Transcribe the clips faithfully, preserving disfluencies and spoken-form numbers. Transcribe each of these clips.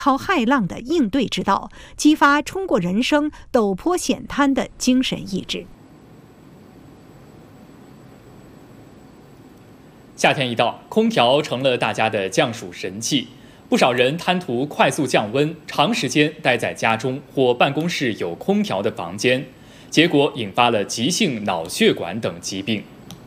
涛骇浪的应对之道，激发冲过人生陡坡险滩的精神意志。 夏天一到，空调成了大家的降暑神器。不少人贪图快速降温，长时间待在家中或办公室有空调的房间，结果引发了急性脑血管等疾病。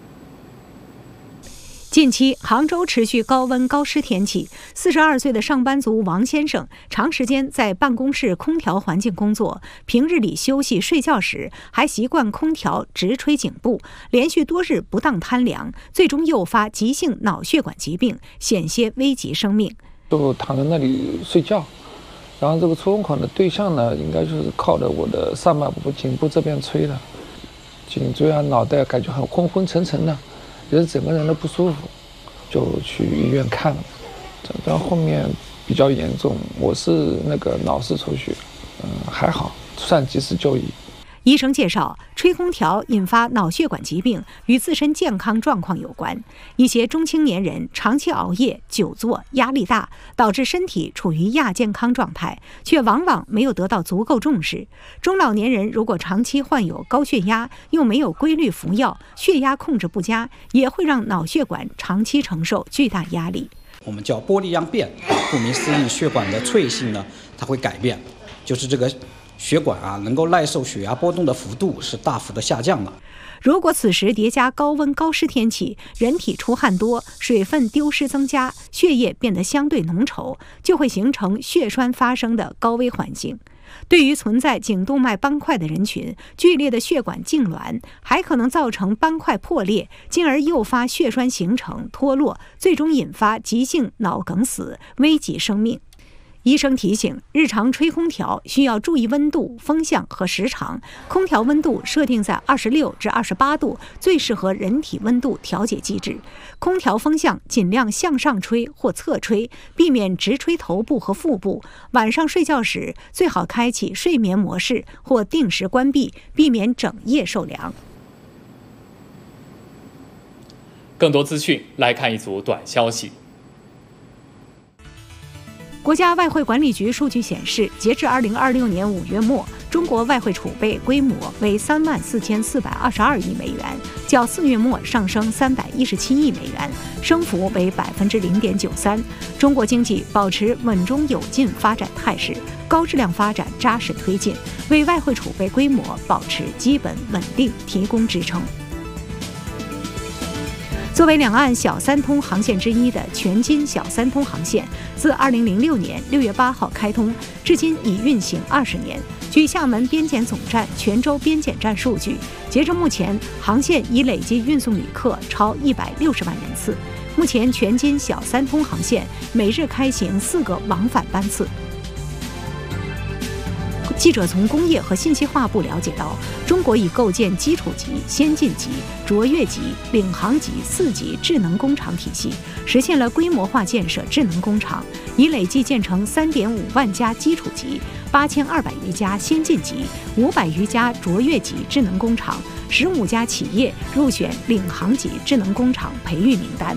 近期，杭州持续高温高湿天气。四十二岁的上班族王先生，长时间在办公室空调环境工作，平日里休息睡觉时还习惯空调直吹颈部，连续多日不当贪凉，最终诱发急性脑血管疾病，险些危及生命。 就躺在那里睡觉，然后这个出风口的对象呢，应该就是靠着我的上半部颈部这边吹的，颈椎啊、脑袋感觉很昏昏沉沉的。人整个人都不舒服，就去医院看了，到后面比较严重，我是那个脑室出血，嗯，还好，算及时就医。 医生介绍，吹空调引发脑血管疾病与自身健康状况有关。一些中青年人长期熬夜、久坐、压力大，导致身体处于亚健康状态，却往往没有得到足够重视。中老年人如果长期患有高血压，又没有规律服药，血压控制不佳，也会让脑血管长期承受巨大压力。 我们叫玻璃样变，顾名思义，血管的脆性呢，它会改变，就是这个血管啊，能够耐受血压波动的幅度是大幅的下降了。 如果此时叠加高温高湿天气，人体出汗多，水分丢失增加，血液变得相对浓稠，就会形成血栓发生的高危环境。对于存在颈动脉斑块的人群，剧烈的血管痉挛还可能造成斑块破裂，进而诱发血栓形成脱落，最终引发急性脑梗死，危及生命。医生提醒，日常吹空调需要注意温度、风向和时长。空调温度设定在二十六至二十八度，最适合人体温度调节机制。空调风向尽量向上吹或侧吹，避免直吹头部和腹部。晚上睡觉时最好开启睡眠模式或定时关闭，避免整夜受凉。 更多资讯来看一组短消息。 国家外汇管理局数据显示，截至二零二六年五月末，中国外汇储备规模为三万四千四百二十二亿美元，较四月末上升三百一十七亿美元，升幅为百分之零点九三。中国经济保持稳中有进发展态势，高质量发展扎实推进，为外汇储备规模保持基本稳定提供支撑。作为两岸小三通航线之一的全金小三通航线，自二零零六年六月八号开通，至今已运行二十年。据厦门边检总站泉州边检站数据，截至目前，航线已累计运送旅客超一百六十万人次。目前，全金小三通航线每日开行四个往返班次。记者从工业和信息化部了解到，中国已构建基础级、先进级、卓越级、领航级四级智能工厂体系，实现了规模化建设智能工厂，已累计建成三点五万家基础级、八千二百余家先进级、五百余家卓越级智能工厂，十五家企业入选领航级智能工厂培育名单。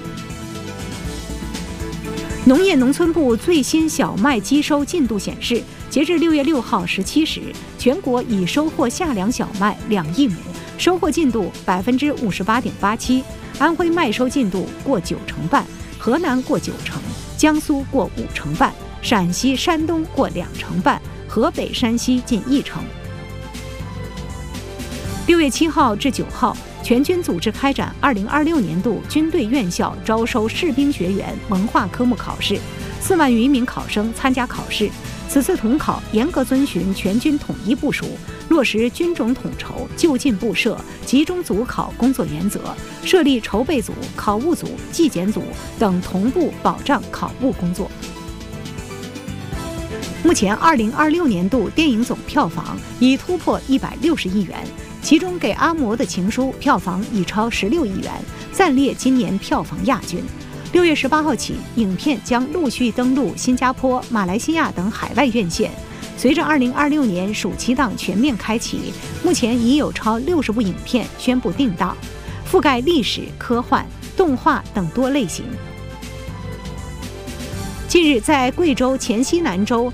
农业农村部最新小麦机收进度显示，截至六月六号十七时，全国已收获夏粮小麦两亿亩，收获进度百分之五十八点八七。安徽麦收进度过九成半，河南过九成，江苏过五成半，陕西、山东过两成半，河北、山西近一成。六月七号至九号，全军组织开展二零二六年度军队院校招收士兵学员文化科目考试，四万余名考生参加考试。此次统考严格遵循全军统一部署，落实军种统筹、就近部设、集中组考工作原则，设立筹备组、考务组、纪检组等同步保障考务工作。目前，二零二六年度电影总票房已突破一百六十亿元，其中给阿嬷的情书票房已超十六亿元，暂列今年票房亚军。六月十八号起，影片将陆续登陆新加坡、马来西亚等海外院线。随着二零二六年暑期档全面开启，目前已有超六十部影片宣布定档，覆盖历史、科幻、动画等多类型。近日，在贵州黔西南州